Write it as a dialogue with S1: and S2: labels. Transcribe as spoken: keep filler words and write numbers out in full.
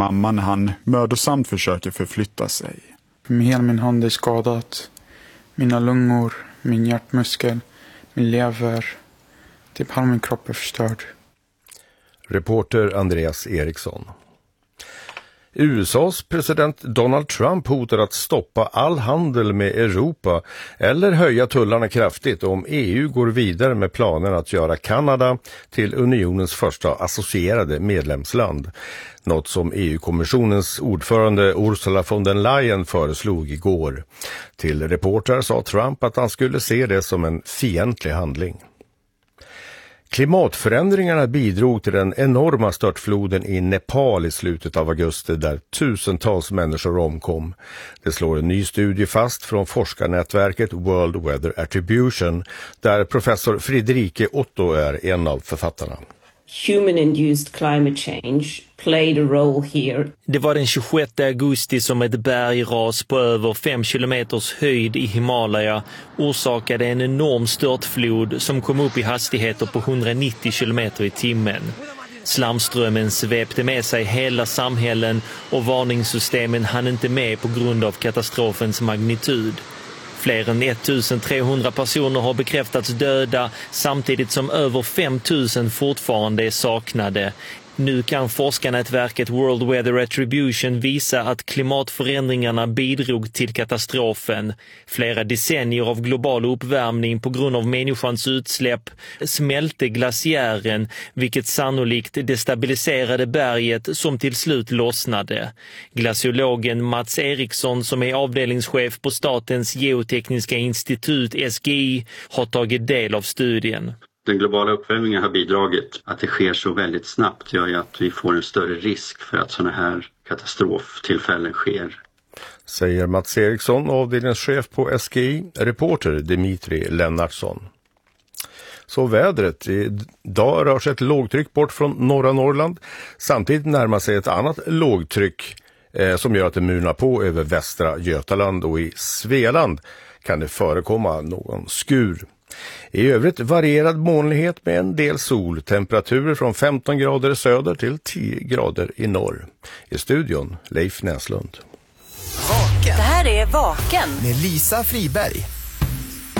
S1: mamma när han mödosamt försöker förflytta sig.
S2: Hela min hand är skadat. Mina lungor, min hjärtmuskel, min lever. Typ halva min kropp är förstörd.
S3: Reporter Andreas Eriksson. U S A:s president Donald Trump hotar att stoppa all handel med Europa eller höja tullarna kraftigt om E U går vidare med planen att göra Kanada till unionens första associerade medlemsland. Något som E U-kommissionens ordförande Ursula von der Leyen föreslog igår. Till reportrar sa Trump att han skulle se det som en fientlig handling. Klimatförändringarna bidrog till den enorma störtfloden i Nepal i slutet av augusti där tusentals människor omkom. Det slår en ny studie fast från forskarnätverket World Weather Attribution där professor Friederike Otto är en av författarna.
S4: Human-induced climate change played a role here.
S5: Det var den tjugosjätte augusti som ett bergras på över fem kilometers höjd i Himalaya orsakade en enorm störtflod som kom upp i hastigheter på hundranittio kilometer i timmen. Slamströmmen svepte med sig hela samhällen och varningssystemen hann inte med på grund av katastrofens magnitud. Fler än ettusentrehundra personer har bekräftats döda samtidigt som över fem tusen fortfarande är saknade. Nu kan forskarnätverket World Weather Attribution visa att klimatförändringarna bidrog till katastrofen. Flera decennier av global uppvärmning på grund av människans utsläpp smälte glaciären, vilket sannolikt destabiliserade berget som till slut lossnade. Glaciologen Mats Eriksson, som är avdelningschef på Statens geotekniska institut S G I, har tagit del av studien.
S6: Den globala uppvärmningen har bidragit. Att det sker så väldigt snabbt gör ju att vi får en större risk för att sådana här katastroftillfällen sker.
S3: Säger Mats Eriksson, avdelningschef på S G I, reporter Dimitri Lennartsson. Så vädret. Idag rör sig ett lågtryck bort från norra Norrland. Samtidigt närmar sig ett annat lågtryck eh, som gör att det murnar på över västra Götaland, och i Svealand kan det förekomma någon skur. I övrigt varierad molnighet med en del sol, temperaturer från femton grader söder till tio grader i norr. I studion Leif Näslund.
S7: Vaken.
S8: Det här är Vaken
S7: med Lisa Friberg.